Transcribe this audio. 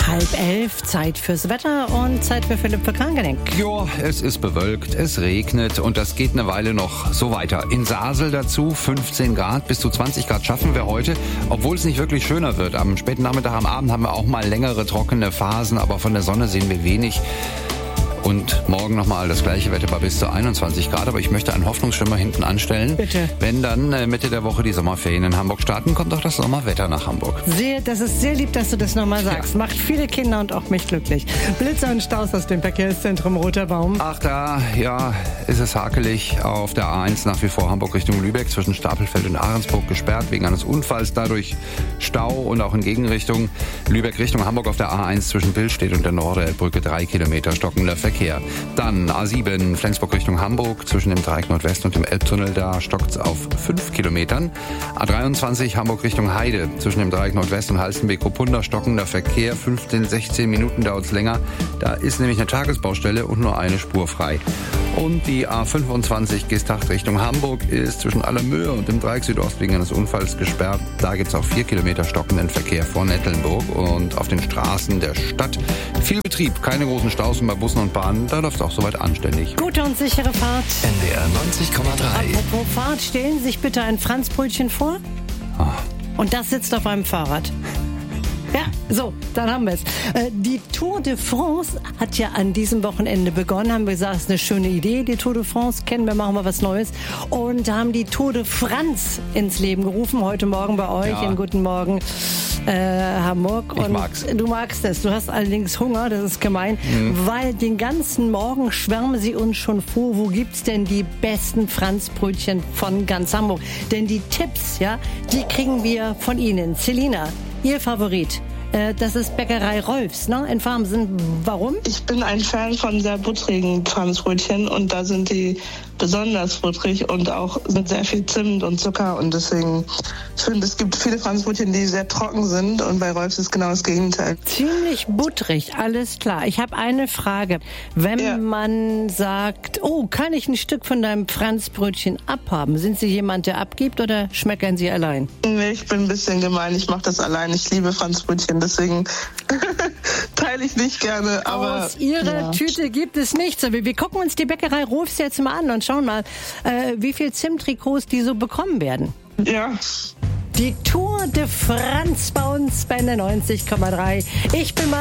10:30, Zeit fürs Wetter und Zeit für Philipp Krangeneck. Ja, es ist bewölkt, es regnet und das geht eine Weile noch so weiter. In Sasel dazu 15 Grad, bis zu 20 Grad schaffen wir heute, obwohl es nicht wirklich schöner wird. Am späten Nachmittag, am Abend haben wir auch mal längere trockene Phasen, aber von der Sonne sehen wir wenig. Und morgen nochmal das gleiche Wetter bei bis zu 21 Grad. Aber ich möchte einen Hoffnungsschimmer hinten anstellen. Bitte. Wenn dann Mitte der Woche die Sommerferien in Hamburg starten, kommt auch das Sommerwetter nach Hamburg. Das ist sehr lieb, dass du das nochmal sagst. Ja. Macht viele Kinder und auch mich glücklich. Blitzer und Staus aus dem Verkehrszentrum Roter Baum. Ach, da, ja, ist es hakelig auf der A1 nach wie vor Hamburg Richtung Lübeck zwischen Stapelfeld und Ahrensburg gesperrt wegen eines Unfalls. Dadurch Stau und auch in Gegenrichtung Lübeck Richtung Hamburg auf der A1 zwischen Billstedt und der Norderelbbrücke 3 Kilometer stockender Verkehr. Dann A7 Flensburg Richtung Hamburg zwischen dem Dreieck Nordwest und dem Elbtunnel, da stockt's auf 5 Kilometern. A23 Hamburg Richtung Heide zwischen dem Dreieck Nordwest und Halstenbek-Kopunda stockender Verkehr. 16 Minuten dauert's länger. Da ist nämlich eine Tagesbaustelle und nur eine Spur frei. Und die A25 Gestacht Richtung Hamburg ist zwischen Allermöhe und dem Dreieck Südost wegen eines Unfalls gesperrt. Da gibt's auch 4 Kilometer stockenden Verkehr vor Nettelnburg. Und auf den Straßen der Stadt viel Betrieb, keine großen Staus bei Bussen und Bahnen. Da läuft's auch soweit anständig. Gute und sichere Fahrt. NDR 90,3. Apropos Fahrt, stellen Sie sich bitte ein Franzbrötchen vor. Und das sitzt auf einem Fahrrad. Ja, so, dann haben wir es. Die Tour de France hat ja an diesem Wochenende begonnen. Haben wir gesagt, es ist eine schöne Idee, die Tour de France. Kennen wir, machen wir was Neues. Und haben die Tour de France ins Leben gerufen. Heute Morgen bei euch in Guten Morgen Hamburg. Ich mag's. Du magst es. Du hast allerdings Hunger, das ist gemein. Weil den ganzen Morgen schwärmen sie uns schon vor, wo gibt's denn die besten Franzbrötchen von ganz Hamburg? Denn die Tipps, ja, die kriegen wir von Ihnen. Selina, Ihr Favorit, das ist Bäckerei Rolfs, ne, in Farmsen. Warum? Ich bin ein Fan von sehr buttrigen Franzbrötchen und da sind die besonders butterig und auch mit sehr viel Zimt und Zucker und deswegen, ich finde, es gibt viele Franzbrötchen, die sehr trocken sind und bei Rolfs ist genau das Gegenteil. Ziemlich butterig, alles klar. Ich habe eine Frage. Wenn man sagt, oh, kann ich ein Stück von deinem Franzbrötchen abhaben? Sind Sie jemand, der abgibt oder schmeckern Sie allein? Nee, ich bin ein bisschen gemein, ich mache das allein. Ich liebe Franzbrötchen, deswegen teile ich nicht gerne. Aber aus Ihrer Tüte gibt es nichts. Aber wir gucken uns die Bäckerei Rolfs jetzt mal an und schauen mal, wie viel Zimttrikots die so bekommen werden. Ja. Die Tour de France bei uns bei der 90,3. Ich bin